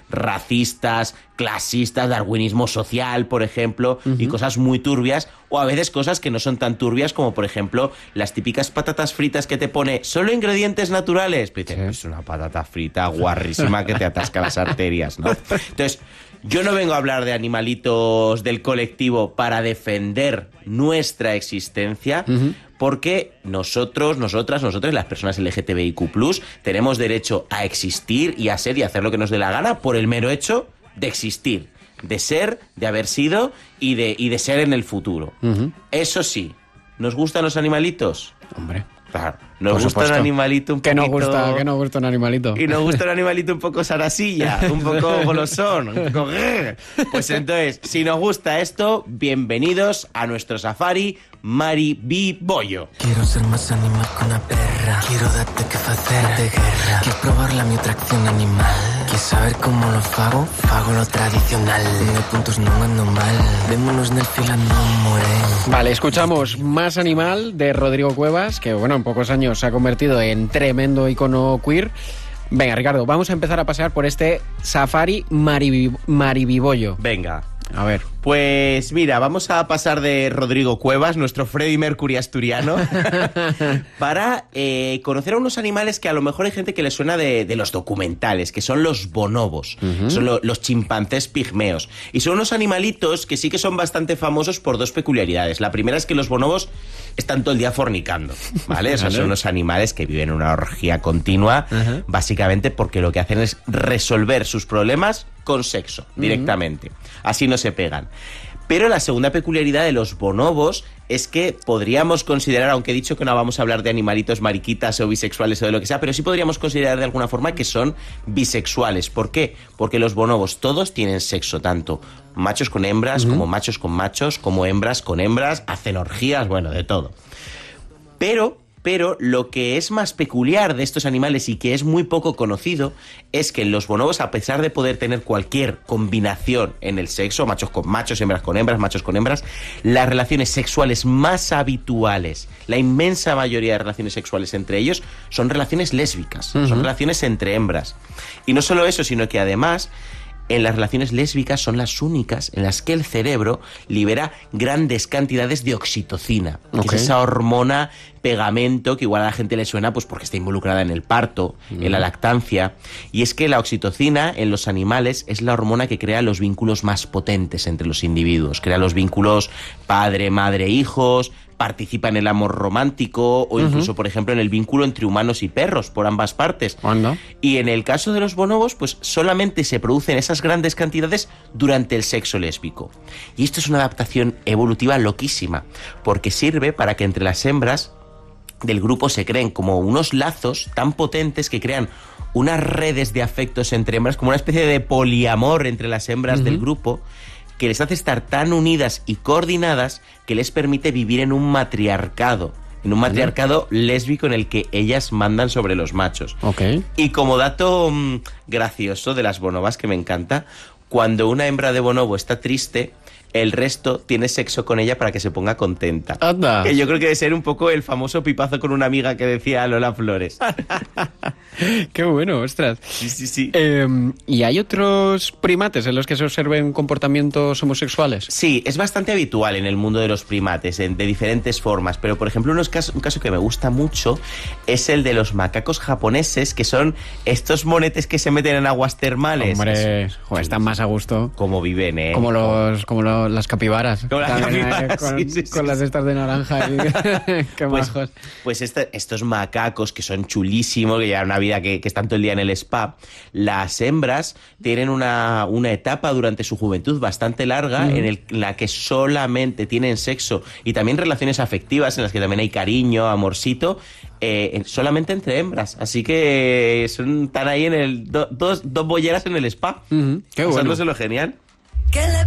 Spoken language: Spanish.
racistas, clasistas, darwinismo social, por ejemplo, y cosas muy turbias, o a veces cosas que no son tan turbias como, por ejemplo, las típicas patatas fritas que te pone solo ingredientes naturales. Pero dices, es una patata frita guarrísima que te atasca las arterias, ¿no? Entonces, yo no vengo a hablar de animalitos del colectivo para defender nuestra existencia, porque nosotros, las personas LGTBIQ+, tenemos derecho a existir y a ser y a hacer lo que nos dé la gana por el mero hecho de existir, de ser, de haber sido y de ser en el futuro. Eso sí, ¿nos gustan los animalitos? Hombre. Claro, nos gusta un animalito un poquito... ¿Qué nos gusta un animalito? Y nos gusta un animalito un poco sarasilla, un poco golosón, un poco... Pues entonces, si nos gusta esto, bienvenidos a nuestro safari Maribibollo. Quiero ser más animal que una perra. Quiero darte que facerte guerra. Quieres probar mi atracción animal. Quieres saber cómo lo fago? Fago lo tradicional. De puntos no ando mal. Vémonos en el fila, no more. Vale, escuchamos Más Animal de Rodrigo Cuevas, que bueno, en pocos años se ha convertido en tremendo icono queer. Venga, Ricardo, vamos a empezar a pasear por este safari Maribibollo. Venga. A ver. Pues mira, vamos a pasar de Rodrigo Cuevas, nuestro Freddie Mercury asturiano, para conocer a unos animales que a lo mejor hay gente que le suena de los documentales, que son los bonobos, son los chimpancés pigmeos. Y son unos animalitos que sí que son bastante famosos por dos peculiaridades. La primera es que los bonobos están todo el día fornicando, ¿vale? O sea, son unos animales que viven una orgía continua, básicamente porque lo que hacen es resolver sus problemas con sexo, directamente. Así no se pegan. Pero la segunda peculiaridad de los bonobos es que podríamos considerar, aunque he dicho que no vamos a hablar de animalitos mariquitas o bisexuales o de lo que sea, pero sí podríamos considerar de alguna forma que son bisexuales. ¿Por qué? Porque los bonobos todos tienen sexo, tanto machos con hembras, como machos con machos, como hembras con hembras, hacen orgías, bueno, de todo. Pero lo que es más peculiar de estos animales y que es muy poco conocido es que los bonobos, a pesar de poder tener cualquier combinación en el sexo, machos con machos, hembras con hembras, machos con hembras, las relaciones sexuales más habituales, la inmensa mayoría de relaciones sexuales entre ellos, son relaciones lésbicas, son relaciones entre hembras. Y no solo eso, sino que además... en las relaciones lésbicas son las únicas en las que el cerebro libera grandes cantidades de oxitocina, que es esa hormona pegamento que igual a la gente le suena pues porque está involucrada en el parto, en la lactancia. Y es que la oxitocina en los animales es la hormona que crea los vínculos más potentes entre los individuos. Crea los vínculos padre, madre, hijos, participa en el amor romántico o incluso, por ejemplo, en el vínculo entre humanos y perros, por ambas partes. Y en el caso de los bonobos, pues solamente se producen esas grandes cantidades durante el sexo lésbico. Y esto es una adaptación evolutiva loquísima, porque sirve para que entre las hembras del grupo se creen como unos lazos tan potentes que crean unas redes de afectos entre hembras, como una especie de poliamor entre las hembras del grupo, que les hace estar tan unidas y coordinadas que les permite vivir en un matriarcado lésbico en el que ellas mandan sobre los machos. Y como dato gracioso de las bonobas que me encanta, cuando una hembra de bonobo está triste, el resto tiene sexo con ella para que se ponga contenta. ¡Anda! Que yo creo que debe ser un poco el famoso pipazo con una amiga que decía Lola Flores. ¡Qué bueno, ostras! Sí. ¿Y hay otros primates en los que se observen comportamientos homosexuales? Sí, es bastante habitual en el mundo de los primates, de diferentes formas. Pero, por ejemplo, un caso que me gusta mucho es el de los macacos japoneses, que son estos monetes que se meten en aguas termales. Hombre, están más a gusto. Como viven, ¿eh? Como las capibaras. Como las capibaras, con las estas de naranja. Qué majos. Pues estos macacos que son chulísimos, que llevan una vida que están todo el día en el spa. Las hembras tienen una etapa durante su juventud bastante larga en la que solamente tienen sexo y también relaciones afectivas en las que también hay cariño, amorcito, solamente entre hembras. Así que están ahí en dos bolleras en el spa. Qué bueno. Pasándoselo genial. ¿Qué le